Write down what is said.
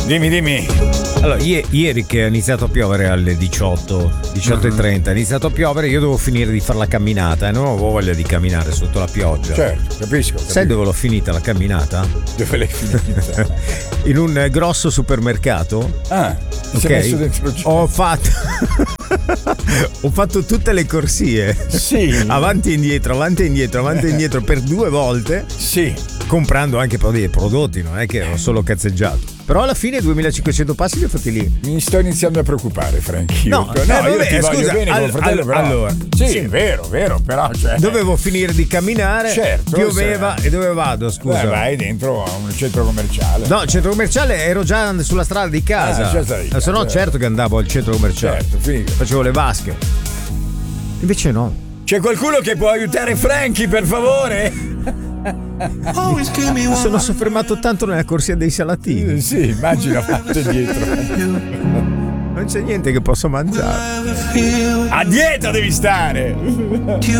Dimmi. Allora, ieri che è iniziato a piovere alle 18:30, è iniziato a piovere, io devo finire di fare la camminata e non avevo voglia di camminare sotto la pioggia. Certo, capisco. Sai dove l'ho finita la camminata? Dove l'hai finita? In un grosso supermercato. Ti sei messo dentro. Ho fatto tutte le corsie. Sì. avanti e indietro per 2 volte. Sì. Comprando anche poi dei prodotti, non è che ero solo cazzeggiato. Però alla fine 2500 passi li ho fatti lì. Mi sto iniziando a preoccupare, Franchi. No, io vabbè, ti voglio scusa, bene, fratello, però. allora. Sì, è vero, però. Cioè, dovevo finire di camminare, certo, pioveva e dove vado, scusa? Vai dentro a un centro commerciale. No, centro commerciale ero già sulla strada di casa. Se no, certo che andavo al centro commerciale. Certo, figo. Facevo le vasche. Invece no. C'è qualcuno che può aiutare Franchi, per favore? Mi sono soffermato tanto nella corsia dei salatini. Sì, immagino, fatto dietro. Non c'è niente che posso mangiare. A dieta devi stare.